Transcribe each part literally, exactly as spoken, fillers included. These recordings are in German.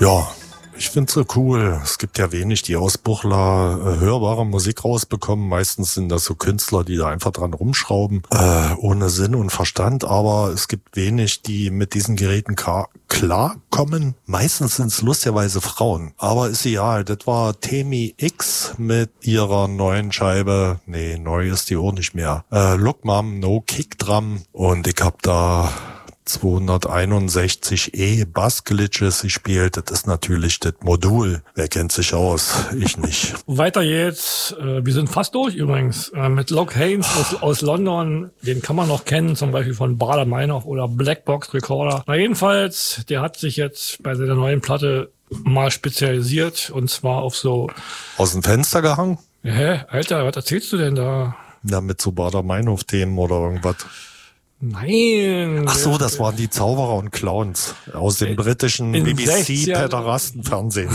Ja, ich find's so cool. Es gibt ja wenig, die aus Buchla äh, hörbare Musik rausbekommen. Meistens sind das so Künstler, die da einfach dran rumschrauben, äh, ohne Sinn und Verstand. Aber es gibt wenig, die mit diesen Geräten ka- klarkommen. Meistens sind's lustigerweise Frauen. Aber ist egal. Das war Temi X mit ihrer neuen Scheibe. Nee, neu ist die auch nicht mehr. Äh, Look Mom, No Kick Drum. Und ich hab da zweihunderteinundsechzig E Bass-Glitches gespielt. Das ist natürlich das Modul. Wer kennt sich aus? Ich nicht. Weiter geht's. Äh, wir sind fast durch übrigens. Äh, mit Locke Haynes aus, aus London. Den kann man noch kennen, zum Beispiel von Bader Meinhof oder Blackbox Recorder. Na jedenfalls, der hat sich jetzt bei seiner neuen Platte mal spezialisiert. Und zwar auf so... Aus dem Fenster gehangen? Hä? Alter, was erzählst du denn da? Na, mit so Bader Meinhof-Themen oder irgendwas. Nein. Ach so, das waren die Zauberer und Clowns aus dem britischen in B B sechzig C-Pederasten-Fernsehen.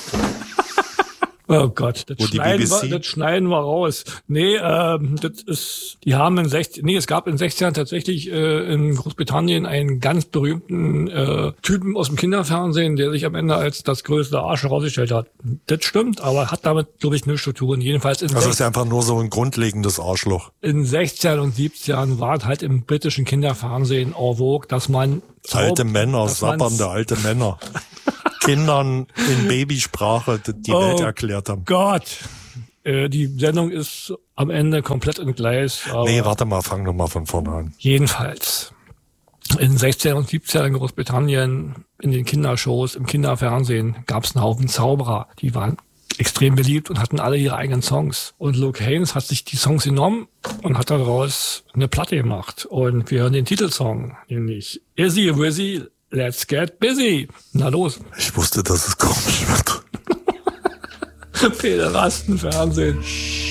Oh Gott, das Wo die schneiden, B B C wir, das schneiden wir raus. Nee, ähm, das ist, die haben in sechzig, nee, es gab in sechzig Jahren tatsächlich äh, in Großbritannien einen ganz berühmten äh, Typen aus dem Kinderfernsehen, der sich am Ende als das größte Arsch herausgestellt hat. Das stimmt, aber hat damit, glaube ich, nichts zu tun. Jedenfalls in Also ist ja einfach nur so ein grundlegendes Arschloch. In sechzigern und siebzigern war es halt im britischen Kinderfernsehen en vogue, dass man Alte Männer, dass man's- sappernde alte Männer. Kindern in Babysprache die Oh Welt erklärt haben. Gott, äh, die Sendung ist am Ende komplett entgleist. aber Nee, warte mal, fang doch mal von vorne an. Jedenfalls. In den sechzigern und siebzigern in Großbritannien, in den Kindershows, im Kinderfernsehen, gab es einen Haufen Zauberer. Die waren extrem beliebt und hatten alle ihre eigenen Songs. Und Luke Haynes hat sich die Songs genommen und hat daraus eine Platte gemacht. Und wir hören den Titelsong, nämlich Izzy Wizzy, Let's Get Busy. Na los. Ich wusste, dass es komisch wird. Pederastenfernsehen.